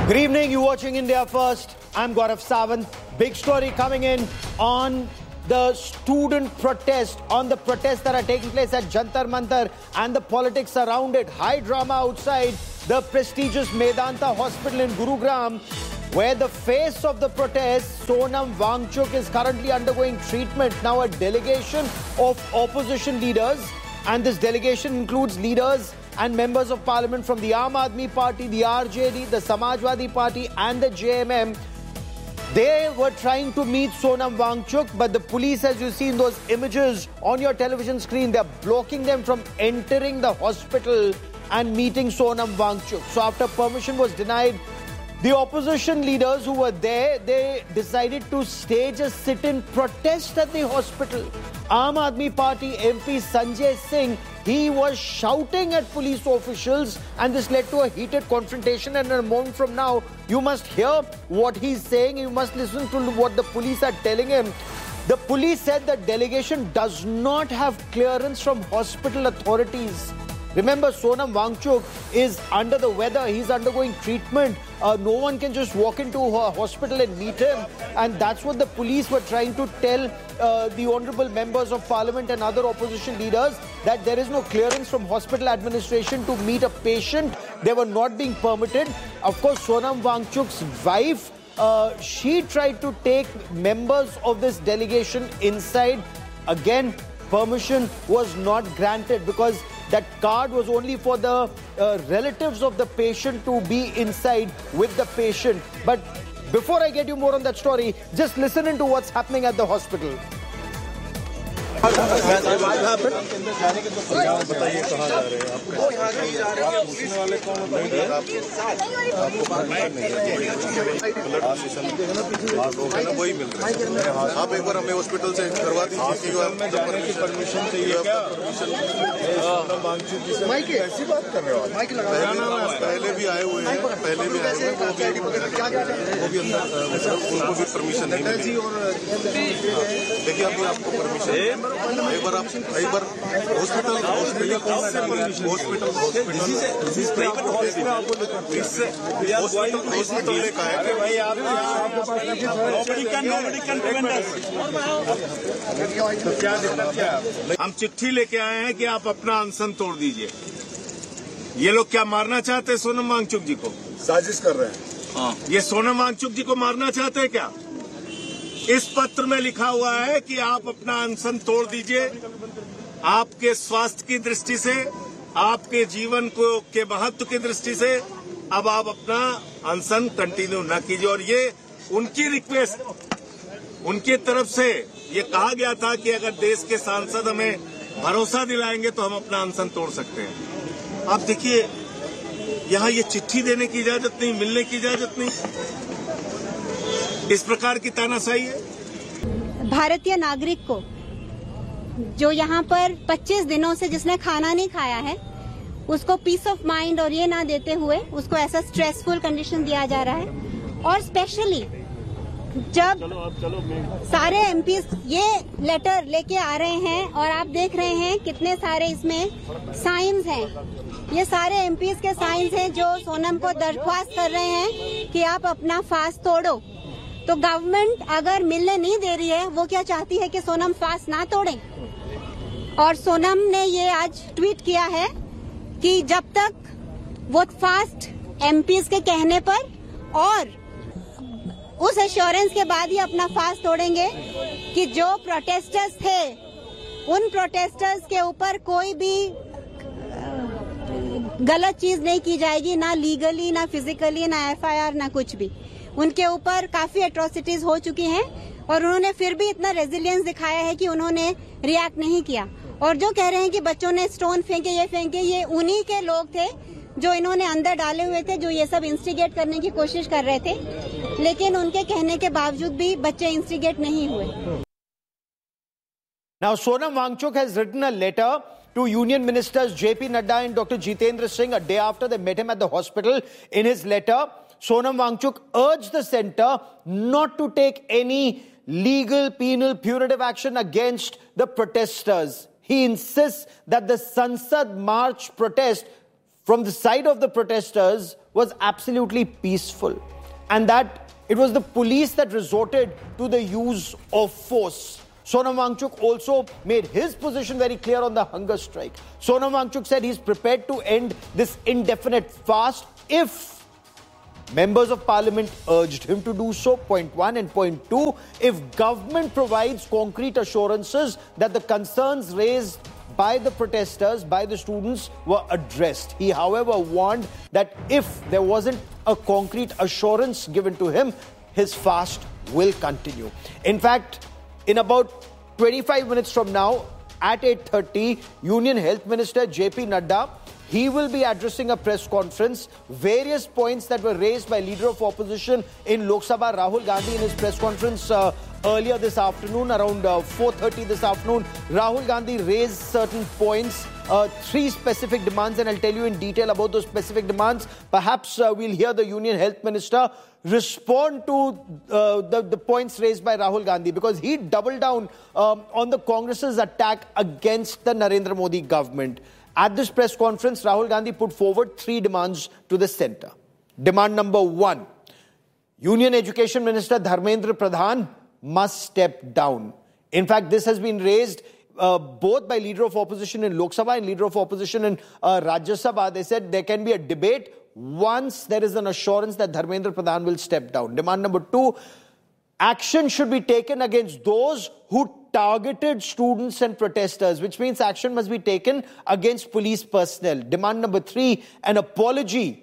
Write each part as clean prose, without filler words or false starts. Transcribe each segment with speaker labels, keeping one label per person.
Speaker 1: Good evening, you're watching India First. I'm Gaurav Sawant. Big story coming in on the student protest, on the protests that are taking place at Jantar Mantar and the politics around it. High drama outside the prestigious Medanta Hospital in Gurugram, where the face of the protest, Sonam Wangchuk, is currently undergoing treatment. Now a delegation of opposition leaders, and this delegation includes leaders and members of parliament from the Aam Aadmi Party, the RJD, the Samajwadi Party and the JMM. They were trying to meet Sonam Wangchuk, but the police, as you see in those images on your television screen, they're blocking them from entering the hospital and meeting Sonam Wangchuk. So after permission was denied, the opposition leaders who were there, they decided to stage a sit-in protest at the hospital. Aam Aadmi Party MP Sanjay Singh, he was shouting at police officials, and this led to a heated confrontation. And a moment from now, you must hear what he's saying. You must listen to what the police are telling him. The police said the delegation does not have clearance from hospital authorities. Remember, Sonam Wangchuk is under the weather. He's undergoing treatment. No one can just walk into a hospital and meet him. And that's what the police were trying to tell the honorable members of parliament and other opposition leaders, that there is no clearance from hospital administration to meet a patient. They were not being permitted. Of course, Sonam Wangchuk's wife, she tried to take members of this delegation inside. Again, permission was not granted because that card was only for the relatives of the patient to be inside with the patient. But before I get you more on that story, just listen into what's happening at the hospital.
Speaker 2: What happened? बताइए कहाँ जा रहे हैं आप? पूछने वाले कौन वही मिल रहे हैं। आप एक बार हमें हॉस्पिटल से करवा दीजिए में जाने की परमिशन चाहिए क्या? ऐसी बात कर रहे हो? पहले भी आए हुए हैं, वो भी अंदर उनको भी परमिशन नहीं मिली। देखिए अभी आपको परमिशन एक बार हॉस्पिटल का है कि भाई आप क्या दिक्कत क्या? हम चिट्ठी लेके आए हैं कि आप अपना अनशन तोड़ दीजिए। ये लोग क्या मारना चाहते हैं सोनम वांगचुक जी को? साजिश कर रहे हैं। ये सोनम वांगचुक जी को मारना चाहते हैं क्या? इस पत्र में लिखा हुआ है कि आप अपना अनशन तोड़ दीजिए। आपके स्वास्थ्य की दृष्टि से, आपके जीवन को के महत्व की दृष्टि से अब आप अपना अनशन कंटिन्यू न कीजिए। और ये उनकी रिक्वेस्ट, उनकी तरफ से ये कहा गया था कि अगर देश के सांसद हमें भरोसा दिलाएंगे तो हम अपना अनशन तोड़ सकते हैं। आप देखिए, यहाँ ये चिट्ठी देने की इजाजत नहीं, मिलने की इजाजत नहीं, इस प्रकार की तानाशाही है।
Speaker 3: भारतीय नागरिक को जो यहाँ पर 25 दिनों से जिसने खाना नहीं खाया है, उसको पीस ऑफ माइंड और ये ना देते हुए उसको ऐसा स्ट्रेसफुल कंडीशन दिया जा रहा है। और स्पेशली जब सारे एमपीज ये लेटर लेके आ रहे हैं और आप देख रहे हैं कितने सारे इसमें साइंस हैं, ये सारे एमपीज के साइंस हैं जो सोनम को दरख्वास्त कर रहे हैं कि आप अपना फास्ट तोड़ो। तो गवर्नमेंट अगर मिलने नहीं दे रही है, वो क्या चाहती है कि सोनम फास्ट ना तोड़े। और सोनम ने ये आज ट्वीट किया है कि जब तक वो फास्ट एमपीज के कहने पर और उस एश्योरेंस के बाद ही अपना फास्ट तोड़ेंगे कि जो प्रोटेस्टर्स थे उन प्रोटेस्टर्स के ऊपर कोई भी गलत चीज नहीं की जाएगी, ना लीगली, ना फिजिकली, ना एफआईआर, ना कुछ भी। उनके ऊपर काफी एट्रोसिटीज हो चुकी हैं और उन्होंने फिर भी इतना रेजिलियंस दिखाया है कि उन्होंने रिएक्ट नहीं किया। और जो कह रहे हैं कि बच्चों ने स्टोन फेंके, ये उन्हीं के लोग थे जो इन्होंने अंदर डाले हुए थे, जो ये सब इंस्टिगेट करने की कोशिश कर रहे थे, लेकिन उनके कहने के बावजूद भी बच्चे इंस्टिगेट नहीं हुए।
Speaker 1: Now Sonam Wangchuk has written a letter to Union Ministers JP Nadda and Dr. Jitendra Singh a day after they met him at the hospital. In his letter, Sonam Wangchuk urged the centre not to take any legal, penal, punitive action against the protesters. He insists that the Sansad March protest from the side of the protesters was absolutely peaceful, and that it was the police that resorted to the use of force. Sonam Wangchuk also made his position very clear on the hunger strike. Sonam Wangchuk said he's prepared to end this indefinite fast if members of parliament urged him to do so, point one, and point two, if government provides concrete assurances that the concerns raised by the protesters, by the students, were addressed. He, however, warned that if there wasn't a concrete assurance given to him, his fast will continue. In fact, in about 25 minutes from now, at 8:30, Union Health Minister JP Nadda, he will be addressing a press conference. Various points that were raised by Leader of Opposition in Lok Sabha, Rahul Gandhi, in his press conference earlier this afternoon, around 4:30 this afternoon, Rahul Gandhi raised certain points, 3 specific demands, and I'll tell you in detail about those specific demands. Perhaps we'll hear the Union Health Minister respond to the points raised by Rahul Gandhi, because he doubled down on the Congress's attack against the Narendra Modi government. At this press conference, Rahul Gandhi put forward 3 demands to the centre. Demand number 1, Union Education Minister Dharmendra Pradhan must step down. In fact, this has been raised both by Leader of Opposition in Lok Sabha and Leader of Opposition in Rajya Sabha. They said there can be a debate once there is an assurance that Dharmendra Pradhan will step down. Demand number 2, action should be taken against those who targeted students and protesters, which means action must be taken against police personnel. Demand number 3, an apology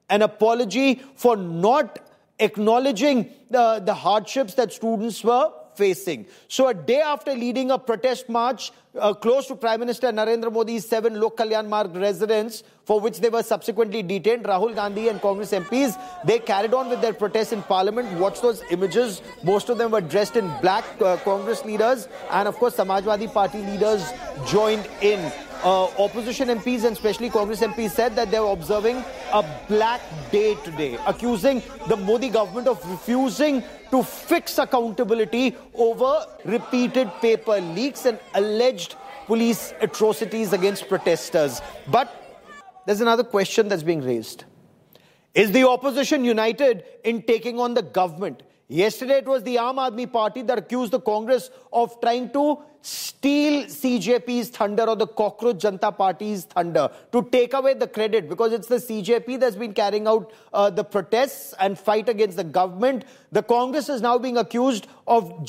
Speaker 1: for not acknowledging the hardships that students were facing. So a day after leading a protest march close to Prime Minister Narendra Modi's 7 Lok Kalyan Marg residents, for which they were subsequently detained, Rahul Gandhi and Congress MPs, they carried on with their protests in Parliament. Watch those images. Most of them were dressed in black. Congress leaders and, of course, Samajwadi Party leaders joined in. Opposition MPs and especially Congress MPs said that they were observing a black day today, accusing the Modi government of refusing to fix accountability over repeated paper leaks and alleged police atrocities against protesters. But there's another question that's being raised. Is the opposition united in taking on the government? Yesterday it was the Aam Aadmi Party that accused the Congress of trying to steal CJP's thunder, or the Cockroach Janata Party's thunder, to take away the credit, because it's the CJP that's been carrying out the protests and fight against the government. The Congress is now being accused of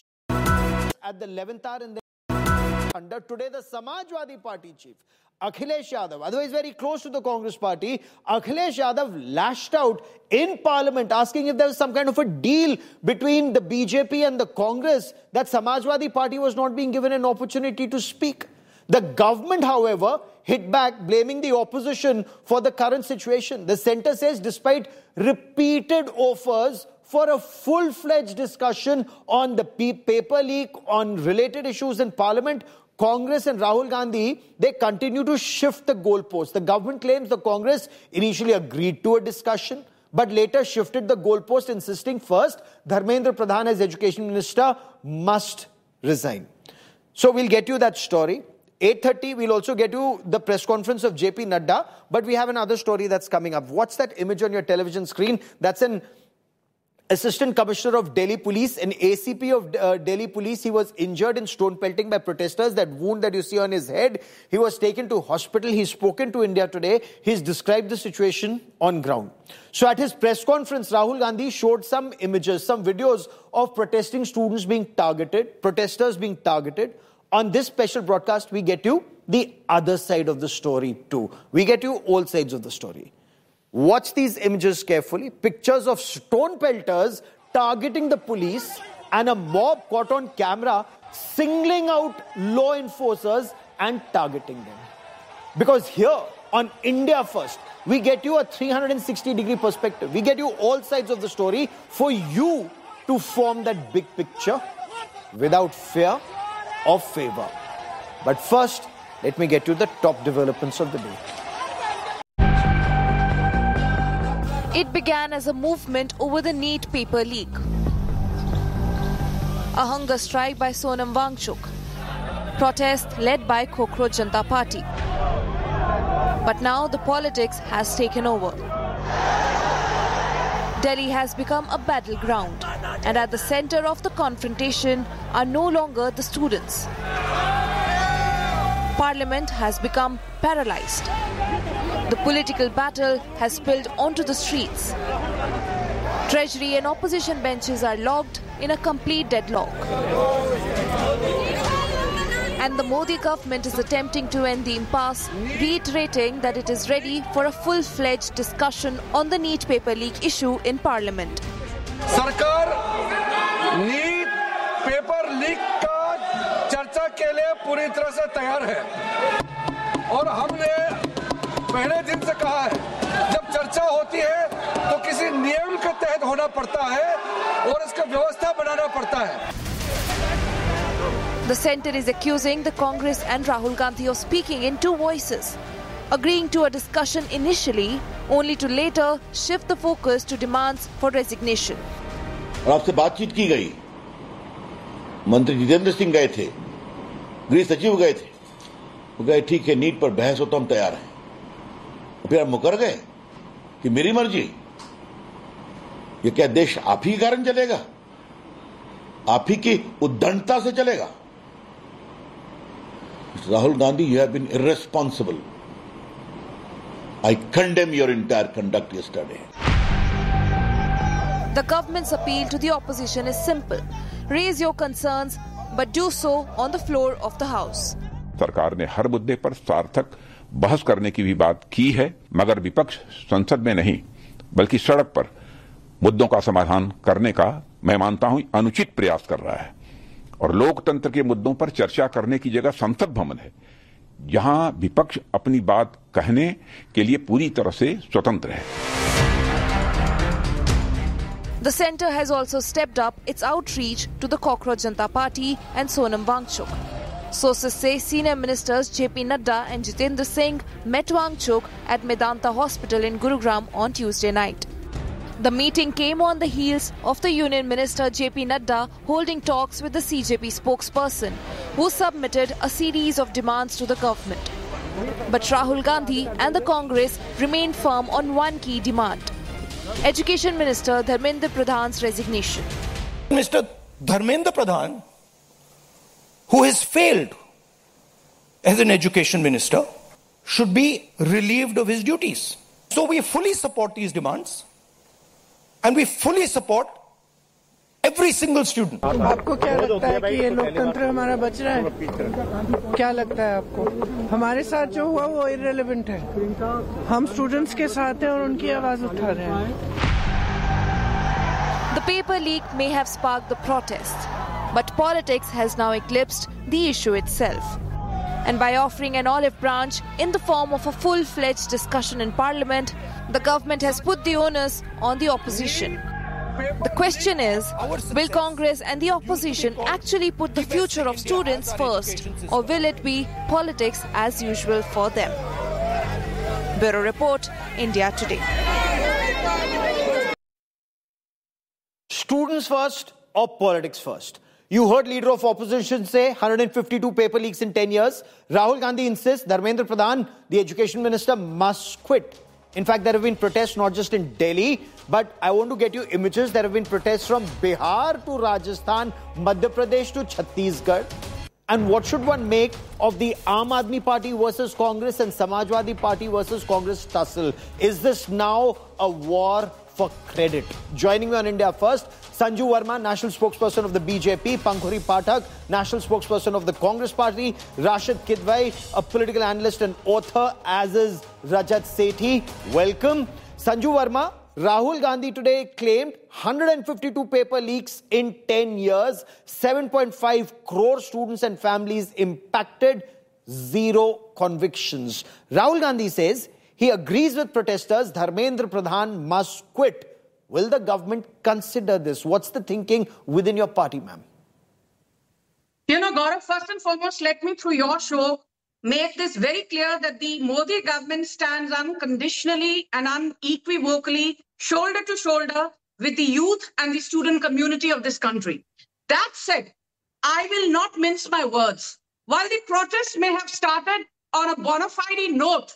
Speaker 1: at the 11th hour in the thunder. Today the Samajwadi Party chief, Akhilesh Yadav, otherwise very close to the Congress party, Akhilesh Yadav lashed out in Parliament asking if there was some kind of a deal between the BJP and the Congress, that Samajwadi Party was not being given an opportunity to speak. The government, however, hit back, blaming the opposition for the current situation. The centre says despite repeated offers for a full-fledged discussion on the paper leak, on related issues in Parliament, Congress and Rahul Gandhi, they continue to shift the goalposts. The government claims the Congress initially agreed to a discussion, but later shifted the goalpost, insisting first, Dharmendra Pradhan as Education Minister must resign. So we'll get you that story. 8:30, we'll also get you the press conference of JP Nadda, but we have another story that's coming up. What's that image on your television screen? That's an Assistant Commissioner of Delhi Police, an ACP of Delhi Police. He was injured in stone pelting by protesters. That wound that you see on his head, he was taken to hospital. He's spoken to India Today. He's described the situation on ground. So at his press conference, Rahul Gandhi showed some images, some videos of protesting students being targeted, protesters being targeted. On this special broadcast, we get you the other side of the story too. We get you all sides of the story. Watch these images carefully. Pictures of stone pelters targeting the police and a mob caught on camera singling out law enforcers and targeting them. Because here on India First, we get you a 360-degree perspective. We get you all sides of the story for you to form that big picture without fear or favor. But first, let me get you the top developments of the day.
Speaker 4: It began as a movement over the NEET paper leak. A hunger strike by Sonam Wangchuk. Protest led by Cockroach Janata Party. But now the politics has taken over. Delhi has become a battleground, and at the center of the confrontation are no longer the students. Parliament has become paralyzed. The political battle has spilled onto the streets. Treasury and opposition benches are locked in a complete deadlock. And the Modi government is attempting to end the impasse, reiterating that it is ready for a full-fledged discussion on the NEET paper leak issue in Parliament.
Speaker 5: सरकार NEET paper leak का चर्चा के लिए पूरी तरह से तैयार है और हमने पहले दिन से कहा है जब चर्चा होती है तो किसी नियम के तहत होना पड़ता है और इसका व्यवस्था बनाना पड़ता है.
Speaker 4: The centre is accusing the Congress and Rahul Gandhi of speaking in two voices, agreeing to a discussion initially, only to later shift the focus to demands for resignation.
Speaker 6: और आपसे बातचीत की गई, मंत्री जितेंद्र सिंह गए थे, गृह सचिव गए थे, वो गए ठीक है नीट पर बहस हो तो हम तैयार हैं. फिर आप मुकर गए कि मेरी मर्जी. ये क्या देश आप ही के कारण चलेगा? आप ही की उद्दंडता से चलेगा? Rahul Gandhi, you have been irresponsible. I condemn your entire conduct yesterday.
Speaker 4: The government's appeal to the opposition is simple. Raise your concerns, but do so on the floor of the House.
Speaker 7: सरकार ने हर मुद्दे पर सार्थक बहस करने की भी बात की है, मगर विपक्ष संसद में नहीं, बल्कि सड़क पर मुद्दों का समाधान करने का मैं मानता हूं अनुचित प्रयास कर रहा है. और लोकतंत्र के मुद्दों पर चर्चा करने की जगह संसद भवन है, जहां विपक्ष अपनी बात कहने के लिए पूरी तरह से स्वतंत्र है.
Speaker 4: The centre has also stepped up its outreach to the Cockroach Janata Party and Sonam Wangchuk. Sources say senior ministers JP Nadda and Jitendra Singh met Wangchuk at Medanta Hospital in Gurugram on Tuesday night. The meeting came on the heels of the Union Minister JP Nadda holding talks with the CJP spokesperson, who submitted a series of demands to the government. But Rahul Gandhi and the Congress remain firm on one key demand: Education Minister Dharmendra Pradhan's resignation.
Speaker 8: Mr. Dharmendra Pradhan, who has failed as an education minister, should be relieved of his duties. So we fully support these demands. And we fully support every single student.
Speaker 9: आपको क्या लगता है कि ये लोकतंत्र हमारा बच रहा है? क्या लगता है आपको? हमारे साथ जो हुआ वो irrelevant है. हम स्टूडेंट्स के साथ हैं और उनकी आवाज उठा रहे हैं.
Speaker 4: The paper leak may have sparked the protests, but politics has now eclipsed the issue itself. And by offering an olive branch in the form of a full-fledged discussion in Parliament, the government has put the onus on the opposition. The question is, will Congress and the opposition actually put the future of students first, or will it be politics as usual for them? Bureau Report, India Today.
Speaker 1: Students first or politics first? You heard leader of opposition say 152 paper leaks in 10 years. Rahul Gandhi insists Dharmendra Pradhan, the education minister, must quit. In fact, there have been protests not just in Delhi, but I want to get you images. There have been protests from Bihar to Rajasthan, Madhya Pradesh to Chhattisgarh. And what should one make of the Aam Aadmi Party versus Congress and Samajwadi Party versus Congress tussle? Is this now a war for credit? Joining me on India First, Sanju Verma, national spokesperson of the BJP, Pankhuri Pathak, national spokesperson of the Congress Party, Rashid Kidwai, a political analyst and author, as is Rajat Sethi. Welcome. Sanju Verma, Rahul Gandhi today claimed 152 paper leaks in 10 years, 7.5 crore students and families impacted, zero convictions. Rahul Gandhi says he agrees with protesters, Dharmendra Pradhan must quit. Will the government consider this? What's the thinking within your party, ma'am?
Speaker 10: You know, Gaurav, first and foremost, let me, through your show, make this very clear that the Modi government stands unconditionally and unequivocally, shoulder to shoulder, with the youth and the student community of this country. That said, I will not mince my words. While the protest may have started on a bona fide note,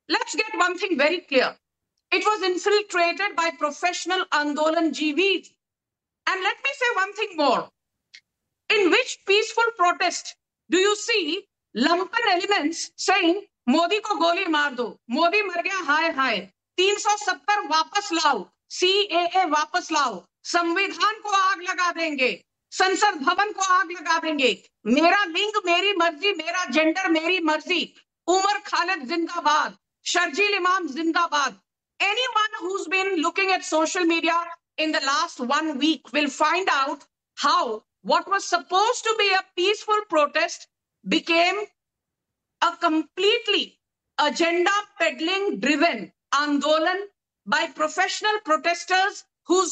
Speaker 10: let's get one thing very clear. It was infiltrated by professional Andolan GVs. And let me say one thing more. In which peaceful protest do you see lumpen elements saying, Modi ko goli maar do, Modi mar gaya, हाय हाय, 370 वापस लाओ, CAA वापस लाओ, संविधान को आग लगा देंगे, संसद भवन को आग लगा देंगे, मेरा लिंग मेरी मर्जी, मेरा जेंडर मेरी मर्जी, उमर खालिद जिंदाबाद, शर्जील इमाम जिंदाबाद. Anyone who's been looking at social media in the last 1 week will find out how what was supposed to be a peaceful protest became a completely agenda peddling driven andolan by professional protesters whose